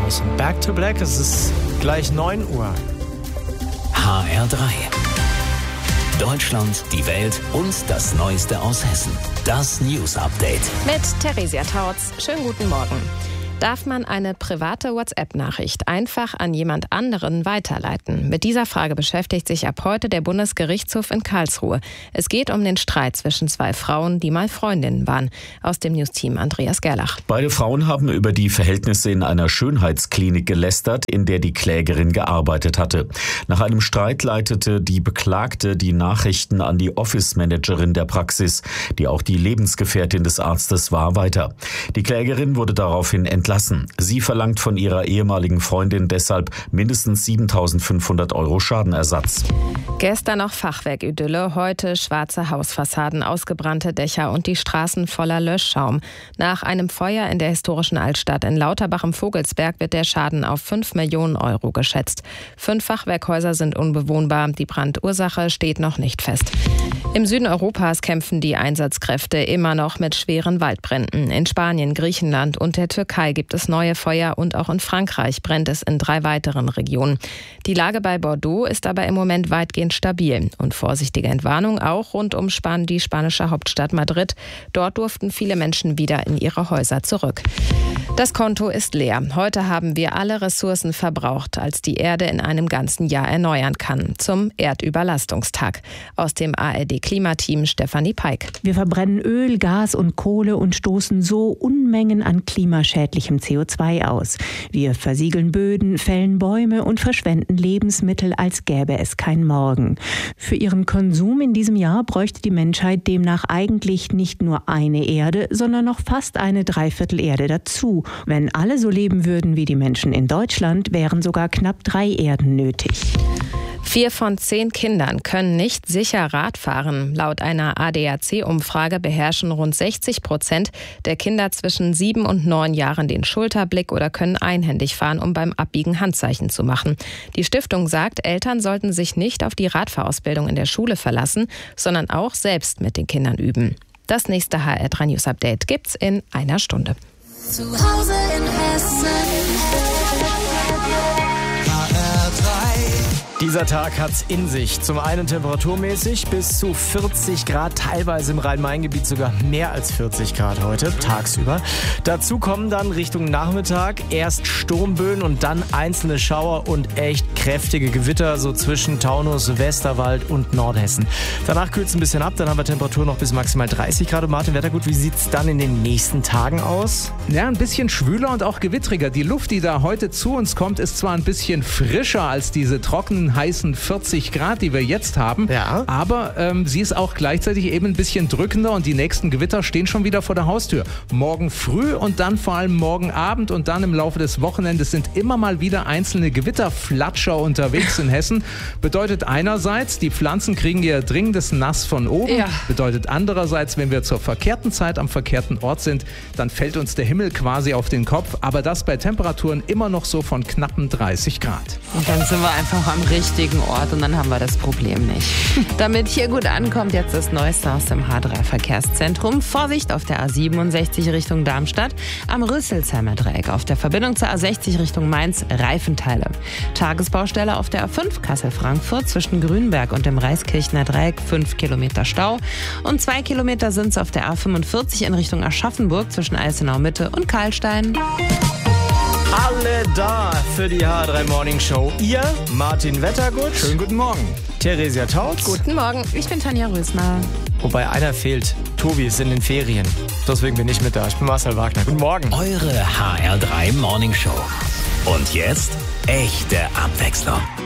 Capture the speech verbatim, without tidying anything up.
müssen. Back to Black, es ist gleich neun Uhr. H R drei. Deutschland, die Welt und das Neueste aus Hessen. Das News Update. Mit Theresia Tautz. Schönen guten Morgen. Darf man eine private WhatsApp-Nachricht einfach an jemand anderen weiterleiten? Mit dieser Frage beschäftigt sich ab heute der Bundesgerichtshof in Karlsruhe. Es geht um den Streit zwischen zwei Frauen, die mal Freundinnen waren. Aus dem News-Team Andreas Gerlach. Beide Frauen haben über die Verhältnisse in einer Schönheitsklinik gelästert, in der die Klägerin gearbeitet hatte. Nach einem Streit leitete die Beklagte die Nachrichten an die Office-Managerin der Praxis, die auch die Lebensgefährtin des Arztes war, weiter. Die Klägerin wurde daraufhin entlassen. Sie verlangt von ihrer ehemaligen Freundin deshalb mindestens siebentausendfünfhundert Euro Schadenersatz. Gestern noch Fachwerkidylle, heute schwarze Hausfassaden, ausgebrannte Dächer und die Straßen voller Löschschaum. Nach einem Feuer in der historischen Altstadt in Lauterbach im Vogelsberg wird der Schaden auf fünf Millionen Euro geschätzt. Fünf Fachwerkhäuser sind unbewohnbar, die Brandursache steht noch nicht fest. Im Süden Europas kämpfen die Einsatzkräfte immer noch mit schweren Waldbränden. In Spanien, Griechenland und der Türkei gibt es neue Feuer und auch in Frankreich brennt es in drei weiteren Regionen. Die Lage bei Bordeaux ist aber im Moment weitgehend stabil und vorsichtige Entwarnung auch rund um Span- die spanische Hauptstadt Madrid. Dort durften viele Menschen wieder in ihre Häuser zurück. Das Konto ist leer. Heute haben wir alle Ressourcen verbraucht, als die Erde in einem ganzen Jahr erneuern kann. Zum Erdüberlastungstag. Aus dem A R D-Klimateam Stefanie Peik. Wir verbrennen Öl, Gas und Kohle und stoßen so Unmengen an klimaschädlichem C O zwei aus. Wir versiegeln Böden, fällen Bäume und verschwenden Lebensmittel, als gäbe es kein Morgen. Für ihren Konsum in diesem Jahr bräuchte die Menschheit demnach eigentlich nicht nur eine Erde, sondern noch fast eine Dreiviertelerde dazu. Wenn alle so leben würden wie die Menschen in Deutschland, wären sogar knapp drei Erden nötig. Vier von zehn Kindern können nicht sicher Rad fahren. Laut einer A D A C-Umfrage beherrschen rund sechzig Prozent der Kinder zwischen sieben und neun Jahren den Schulterblick oder können einhändig fahren, um beim Abbiegen Handzeichen zu machen. Die Stiftung sagt, Eltern sollten sich nicht auf die Radfahrausbildung in der Schule verlassen, sondern auch selbst mit den Kindern üben. Das nächste H R drei News Update gibt's in einer Stunde. Zu Hause in Hessen. H R drei. Dieser Tag hat's in sich. Zum einen temperaturmäßig bis zu vierzig Grad, teilweise im Rhein-Main-Gebiet sogar mehr als vierzig Grad heute, tagsüber. Dazu kommen dann Richtung Nachmittag erst Sturmböen und dann einzelne Schauer und echt kräftige Gewitter, so zwischen Taunus, Westerwald und Nordhessen. Danach kühlt's ein bisschen ab, dann haben wir Temperaturen noch bis maximal dreißig Grad. Martin Wettergut, wie sieht's dann in den nächsten Tagen aus? Ja, ein bisschen schwüler und auch gewittriger. Die Luft, die da heute zu uns kommt, ist zwar ein bisschen frischer als diese trockenen, heißen vierzig Grad, die wir jetzt haben. Ja. Aber ähm, sie ist auch gleichzeitig eben ein bisschen drückender und die nächsten Gewitter stehen schon wieder vor der Haustür. Morgen früh und dann vor allem morgen Abend und dann im Laufe des Wochenendes sind immer mal wieder einzelne Gewitterflatscher unterwegs in Hessen. Bedeutet einerseits, die Pflanzen kriegen ihr dringendes Nass von oben. Ja. Bedeutet andererseits, wenn wir zur verkehrten Zeit am verkehrten Ort sind, dann fällt uns der Himmel quasi auf den Kopf. Aber das bei Temperaturen immer noch so von knappen dreißig Grad. Und dann sind wir einfach am richtigen Ort und dann haben wir das Problem nicht. Damit hier gut ankommt, jetzt das Neueste aus dem H drei Verkehrszentrum. Vorsicht auf der A siebenundsechzig Richtung Darmstadt, am Rüsselsheimer Dreieck, auf der Verbindung zur A sechzig Richtung Mainz Reifenteile. Tagesbaustelle auf der A fünf Kassel-Frankfurt zwischen Grünberg und dem Reiskirchner Dreieck, fünf Kilometer Stau. Und zwei Kilometer sind es auf der A fünfundvierzig in Richtung Aschaffenburg zwischen Eisenau-Mitte und Karlstein. Alle da für die H R drei Morning Show. Ihr, Martin Wettergut. Schönen guten Morgen. Theresia Tautz. Guten Morgen. Ich bin Tanja Rösner. Wobei einer fehlt. Tobi ist in den Ferien. Deswegen bin ich mit da. Ich bin Marcel Wagner. Guten Morgen. Eure H R drei Morning Show. Und jetzt echte Abwechslung.